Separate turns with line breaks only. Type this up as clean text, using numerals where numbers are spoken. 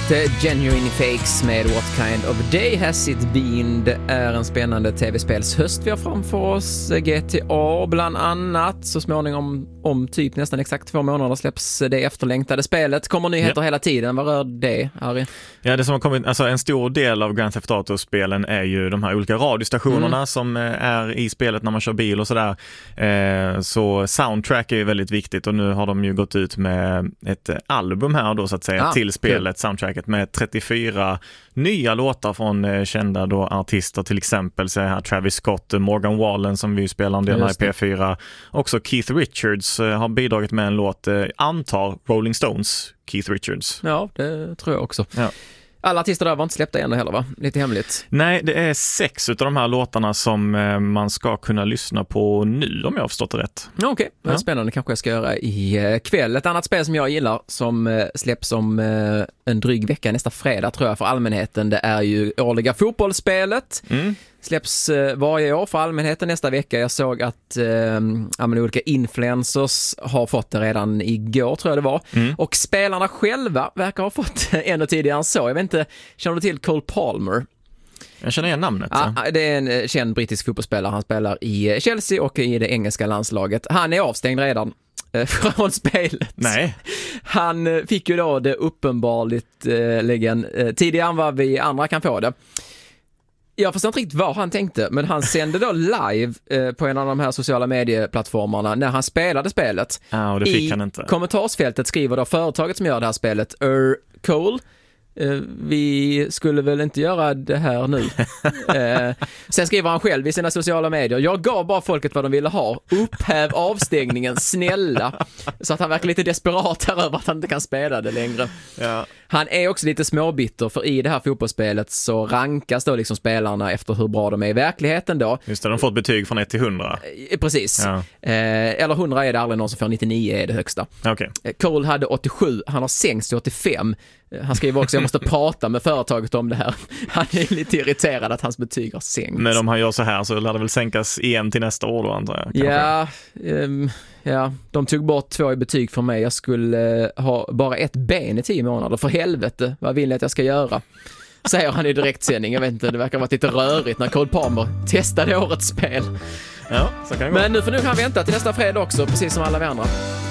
Genuine Fakes med What Kind of Day Has It Been. Det är en spännande tv-spelshöst vi har framför oss. GTA bland annat. Så småningom om typ nästan exakt 2 månader släpps det efterlängtade spelet. Kommer nyheter hela tiden. Vad rör det, Harry?
Ja, det som har kommit, alltså en stor del av Grand Theft Auto-spelen är ju de här olika radiostationerna som är i spelet när man kör bil och sådär. Så soundtrack är ju väldigt viktigt och nu har de ju gått ut med ett album här då så att säga till spelet, soundtracket med 34 nya låtar från kända då artister, till exempel så här Travis Scott, Morgan Wallen som vi spelar en del här i P4. Också Keith Richards har bidragit med en låt, antar Rolling Stones, Keith Richards.
Ja, det tror jag också.
Ja.
Alla artister där var inte släppta ännu heller, va? Lite hemligt.
Nej, det är 6 utav de här låtarna som man ska kunna lyssna på nu, om jag har förstått det rätt.
Okej, spännande, kanske jag ska göra i kväll. Ett annat spel som jag gillar som släpps om en dryg vecka, nästa fredag tror jag, för allmänheten, det är ju årliga fotbollsspelet. Släpps varje år för allmänheten nästa vecka. Jag såg att olika influencers har fått det redan igår, tror jag det var. Och spelarna själva verkar ha fått ännu tidigare än så. Jag vet inte, känner du till Cole Palmer?
Jag känner igen namnet.
Det är en känd brittisk fotbollsspelare. Han spelar i Chelsea och i det engelska landslaget. Han är avstängd redan från spelet.
Nej.
Han fick ju då det uppenbarligen tidigare än vad vi andra kan få det. Jag förstår inte riktigt vad han tänkte, men han sände då live på en av de här sociala medieplattformarna när han spelade spelet.
Och det fick han inte.
I kommentarsfältet skriver då företaget som gör det här spelet, Cole, vi skulle väl inte göra det här nu. Sen skriver han själv i sina sociala medier: jag gav bara folket vad de ville ha. Upphäv avstängningen, snälla. Så att han verkar lite desperat här över att han inte kan spela det längre. Ja. Han är också lite småbitter, för i det här fotbollsspelet så rankas då liksom spelarna efter hur bra de är i verkligheten då.
Just det, de har fått betyg från 1 till 100.
Precis. Ja. Eller 100 är det aldrig någon som får, 99 är det högsta.
Okay.
Cole hade 87, han har sänkts till 85. Han skriver också: jag måste prata med företaget om det här. Han är lite irriterad att hans betyg har sänkts.
Men om han gör så här så lär det väl sänkas igen till nästa år då, antar jag?
Ja, de tog bort 2 i betyg för mig. Jag skulle ha bara ett ben i 10 månader. För helvete, vad vill jag att jag ska göra? Säger han i direktsändning. Jag vet inte, det verkar ha varit lite rörigt när Cole Palmer testade årets spel.
Ja, så kan det gå.
Men nu kan han vänta till nästa fredag också, precis som alla vi andra.